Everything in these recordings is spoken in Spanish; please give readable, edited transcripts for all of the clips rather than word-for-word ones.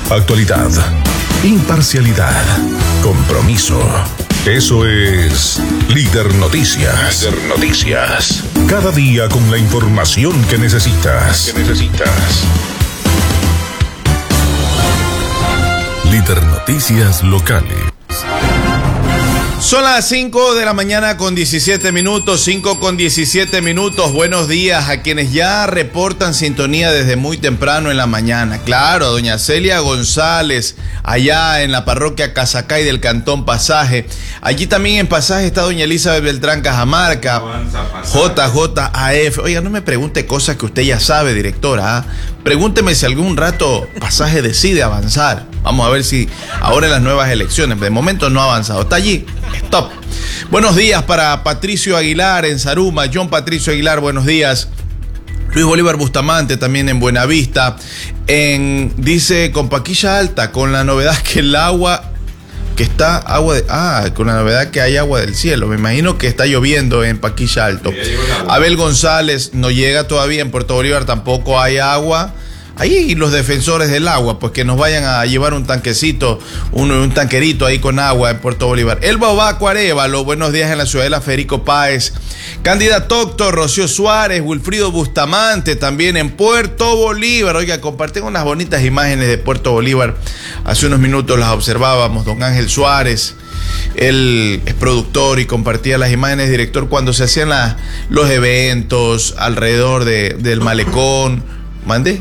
Actualidad, imparcialidad, compromiso. Eso es Líder Noticias. Líder Noticias. Cada día con la información que necesitas. Líder Noticias locales. Son las 5 de la mañana con 17 minutos, 5 con 17 minutos. Buenos días a quienes ya reportan sintonía desde muy temprano en la mañana. Claro, doña Celia González, allá en la parroquia Casacay del Cantón Pasaje. Allí también en Pasaje está doña Elizabeth Beltrán Cajamarca, JJAF. Oiga, no me pregunte cosas que usted ya sabe, directora. Pregúnteme si algún rato Pasaje decide avanzar. Vamos a ver si ahora en las nuevas elecciones. De momento no ha avanzado. Está allí. Stop. Buenos días para Patricio Aguilar en Zaruma. John Patricio Aguilar, buenos días. Luis Bolívar Bustamante también en Buenavista. Dice con Paquilla Alta, con la novedad que el agua que está con la novedad que hay agua del cielo. Me imagino que está lloviendo en Paquilla Alto. Abel González, no llega todavía en Puerto Bolívar, tampoco hay agua. Ahí los defensores del agua, pues que nos vayan a llevar un tanquecito, un tanquerito ahí con agua en Puerto Bolívar. Elba Obaco Arévalo, buenos días en la ciudadela Federico Páez. Cándida Toctor, Rocío Suárez, Wilfrido Bustamante, también en Puerto Bolívar. Oiga, comparten unas bonitas imágenes de Puerto Bolívar. Hace unos minutos las observábamos. Don Ángel Suárez, él es productor y compartía las imágenes, director, cuando se hacían los eventos alrededor del malecón. ¿Mande?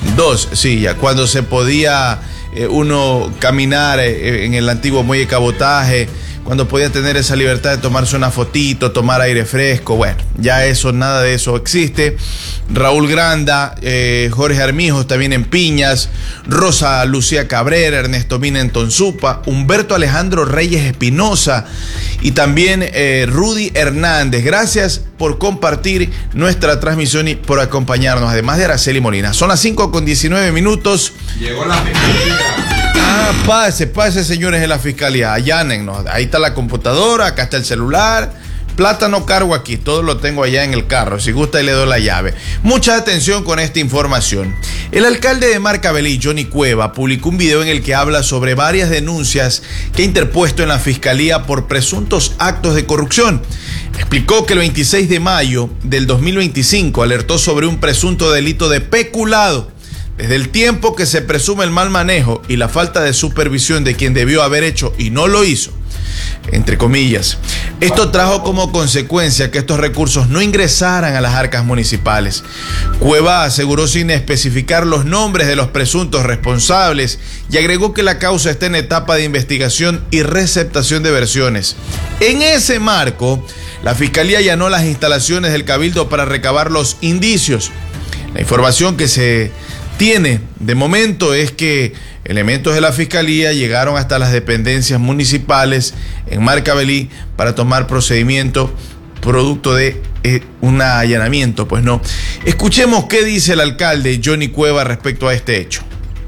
Ya cuando se podía uno caminar en el antiguo muelle Cabotaje, cuando podía tener esa libertad de tomarse una fotito, tomar aire fresco. Bueno, ya eso, nada de eso existe. Raúl Granda, Jorge Armijos también en Piñas, Rosa Lucía Cabrera, Ernesto Mina en Tonsupa, Humberto Alejandro Reyes Espinosa y también Rudy Hernández. Gracias por compartir nuestra transmisión y por acompañarnos, además de Araceli Molina. Son las 5 con 19 minutos. Llegó la fiscalía. Pase, señores de la fiscalía, allánennos. Ahí está la computadora, acá está el celular. Plata no cargo aquí, todo lo tengo allá en el carro. Si gusta, ahí le doy la llave. Mucha atención con esta información. El alcalde de Marcavelí, Johnny Cueva, publicó un video en el que habla sobre varias denuncias que ha interpuesto en la fiscalía por presuntos actos de corrupción. Explicó que el 26 de mayo del 2025 alertó sobre un presunto delito de peculado. Desde el tiempo que se presume el mal manejo y la falta de supervisión de quien debió haber hecho y no lo hizo, entre comillas. Esto trajo como consecuencia que estos recursos no ingresaran a las arcas municipales. Cueva aseguró sin especificar los nombres de los presuntos responsables y agregó que la causa está en etapa de investigación y receptación de versiones. En ese marco, la Fiscalía allanó las instalaciones del Cabildo para recabar los indicios. La información que se tiene de momento es que elementos de la Fiscalía llegaron hasta las dependencias municipales en Marcavelí para tomar procedimiento producto de un allanamiento. Pues no. Escuchemos qué dice el alcalde Johnny Cueva respecto a este hecho.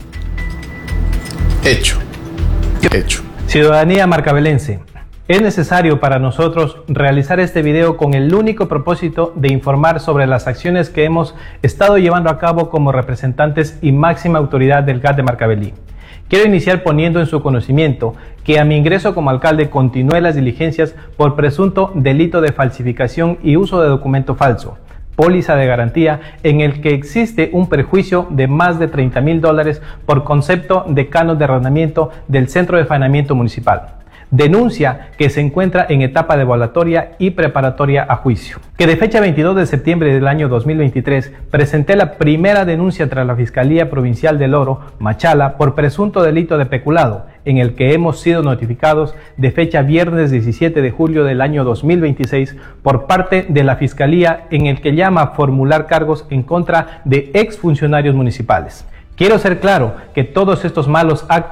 Ciudadanía marcavelense. Es necesario para nosotros realizar este video con el único propósito de informar sobre las acciones que hemos estado llevando a cabo como representantes y máxima autoridad del GAT de Marcavelí. Quiero iniciar poniendo en su conocimiento que a mi ingreso como alcalde continué las diligencias por presunto delito de falsificación y uso de documento falso, póliza de garantía, en el que existe un perjuicio de más de $30,000 por concepto de canon de arrendamiento del Centro de Faenamiento Municipal. Denuncia que se encuentra en etapa de evaluatoria y preparatoria a juicio. Que de fecha 22 de septiembre del año 2023 presenté la primera denuncia tras la Fiscalía Provincial del Oro, Machala, por presunto delito de peculado, en el que hemos sido notificados de fecha viernes 17 de julio del año 2026 por parte de la Fiscalía, en el que llama a formular cargos en contra de exfuncionarios municipales. Quiero ser claro que todos estos malos actos